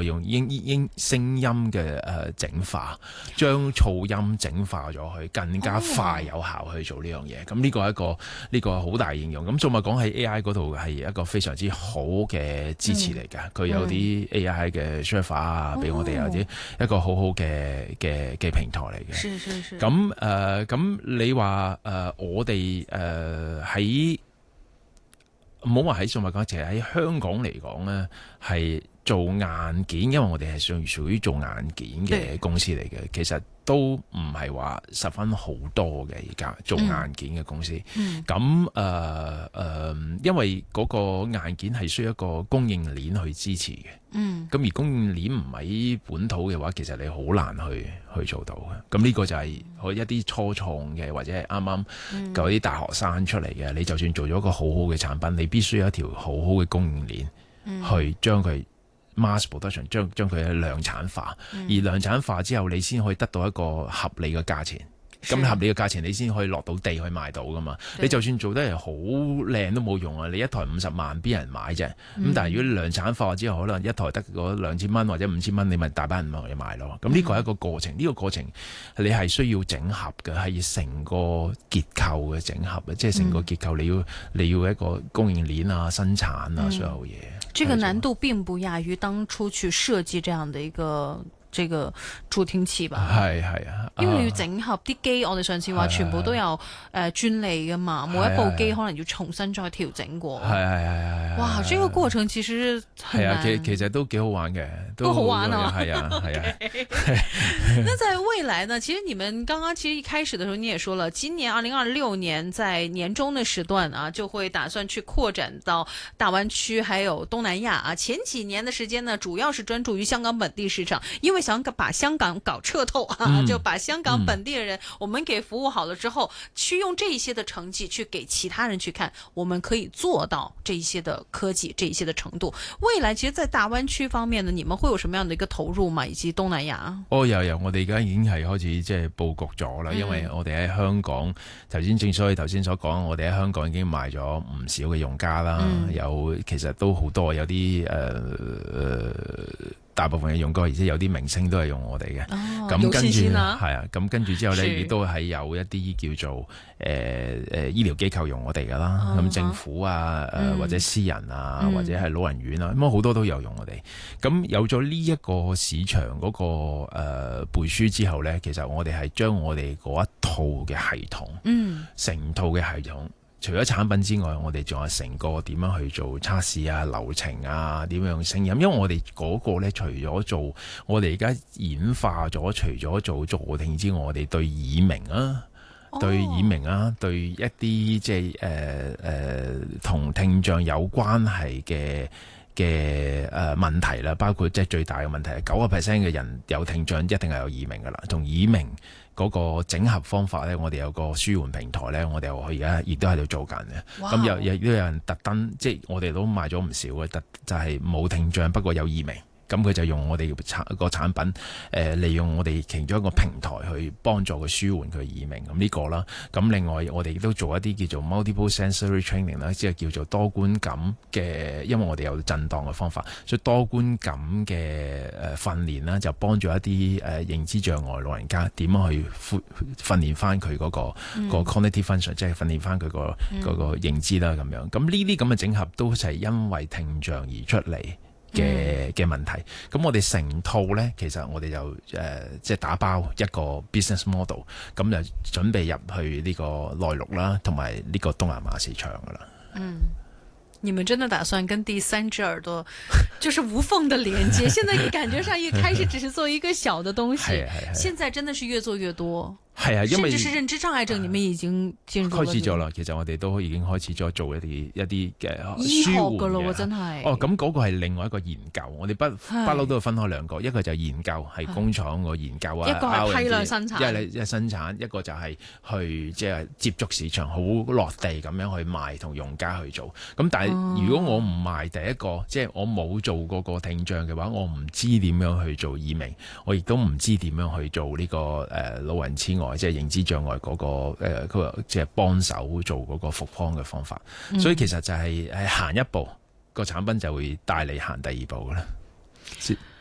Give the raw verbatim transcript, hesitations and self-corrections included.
我用英英聲音嘅誒整化，將噪音整化咗佢，更加快有效去做呢樣嘢。咁呢個係一個呢、呢個好大應用。咁數碼港喺 A I 嗰度係一個非常之好嘅支持嚟㗎。佢、嗯、有啲 A I 嘅 server 啊，俾我哋有啲一個好好嘅嘅嘅平台嚟嘅。 是是是。 咁誒咁你話誒、呃、我哋誒喺唔好話喺數碼港，其實喺香港嚟講咧係做硬件，因為我哋係屬屬於做硬件嘅公司嚟嘅，其實都唔係話十分好多嘅而家做硬件嘅公司。咁誒誒，因為嗰個硬件係需要一個供應鏈去支持嘅。嗯，咁而供應鏈唔喺本土嘅話，其實你好難去去做到嘅。咁呢個就係一啲初創嘅或者係啱啱嗰啲大學生出嚟嘅，你就算做咗一個好好嘅產品，你必須有一條好好嘅供應鏈、嗯、去將佢 mass production 將將佢量產化、嗯，而量產化之後，你先可以得到一個合理嘅價錢。咁合理嘅價錢，你先可以落到地去賣到噶嘛？你就算做得係好靚都冇用啊！你一台五十萬邊人買啫？咁、嗯、但係如果量產化之後，可能一台得嗰兩千蚊或者五千蚊，你咪大班人去買咯。咁呢個係一個過程，呢、嗯呢個過程你係需要整合嘅，係成個結構嘅整合嘅，即係成個結構你要、嗯、你要一個供應鏈啊、生產啊、嗯、所有嘢。 這個難度並不亞於當初去設計這樣的一個。這個助聽器吧， 係係啊， 因為你要整合啲機，我哋上次話全部都有誒、呃、專利噶嘛，每一部機可能要重新再調整過。係係係係。哇，呢、這個過程其實係啊， 其其實都幾好玩嘅， 都好玩啊。 係啊係啊。 那在未來呢？其實你們剛剛其實一開始的時候你也說了，今年二零二六年在年中的時段啊，就會打算去擴展到大灣區還有東南亞啊。前幾年的時間呢，主要是專注於香港本地市場，因為想把香港搞徹透啊、嗯，就把香港本地的人、嗯、我們給服務好了之後，去用這一些的成績去給其他人去看，我們可以做到這一些的科技，這一些的程度。未來其實，在大灣區方面呢，你們會有什麼樣的一個投入嘛？以及東南亞？哦， 有有，我哋而家已經係開始即係佈局咗啦、嗯，因為我哋喺香港，頭先正所謂頭先所講，我哋喺香港已經賣咗唔少嘅用家啦、嗯，有其實都好多，有啲誒誒。呃大部分嘅用家，而且有啲明星都係用我哋嘅。咁、哦、跟住係啊，咁跟住之後咧，亦都係有一啲叫做誒誒、呃、醫療機構用我哋噶啦。咁、哦、政府啊，誒、呃、或者私人啊，嗯、或者係老人院啊，咁好多都有用我哋。咁有咗呢一個市場嗰、那個誒、呃、背書之後咧，其實我哋係將我哋嗰一套嘅系統，嗯，成套嘅系統。除咗產品之外，我哋仲有成個點樣去做測試啊、流程啊、點樣聲音。因為我哋嗰個咧，除咗做我哋而家演化咗，除咗做助聽之外，我哋對耳鳴啊、哦、對耳鳴啊、對一啲即係誒誒同聽障有關係嘅嘅誒問題啦，包括即係最大嘅問題係九個 percent 嘅人有聽障一定係有耳鳴噶啦，同耳鳴嗰個整合方法咧，我哋有個舒緩平台咧，我哋而家亦都喺度做緊嘅。咁又亦都有人特登，即係我哋都賣咗唔少嘅，特就係、是、冇聽障，不過有耳鳴。咁佢就用我哋產個產品，誒、呃、利用我哋其中一個平台去幫助佢舒緩佢耳鳴咁呢個啦。咁另外我哋亦都做一啲叫做 multiple sensory training 啦，即係叫做多觀感嘅，因為我哋有震盪嘅方法，所以多觀感嘅誒訓練啦，就幫助一啲誒、呃、認知障礙老人家點樣去訓練翻佢嗰個、嗯、個 cognitive function， 即係訓練翻佢個嗰個認知啦咁樣。咁呢啲咁嘅整合都係因為聽障而出嚟嘅嘅問題，咁我哋成套咧，其實我哋就誒、呃、即係打包一個 business model，咁就準備入去呢個內陸啦，同埋呢個東南亞市場噶啦。嗯， 你們真的打算跟第三隻耳朵就是無縫的連接？現在感覺上一開始只是做一個小的東西，現在真的是越做越多。係啊，因為甚至是認知障礙症，你們已經進入開始咗啦。其實我哋都已經開始咗做一啲一啲嘅醫學噶咯，真係。哦， 咁嗰個係另外一個研究，我哋不不嬲都要分開兩個，一個就係研究，係工廠個研究啊， 一個係批量生產， 一係一生產，一個就係去即係接觸市場，好落地咁樣去賣同用家去做。咁但係如果我唔賣第一個，即係我冇做過個聽障嘅話，我唔知點樣去做耳鳴，我亦都唔知點樣去做呢個誒老人痴呆，即係認知障礙嗰個誒，佢即係幫手做嗰個復康嘅方法。嗯、所以其實就係誒行一步個產品就會帶你行第二步噶啦。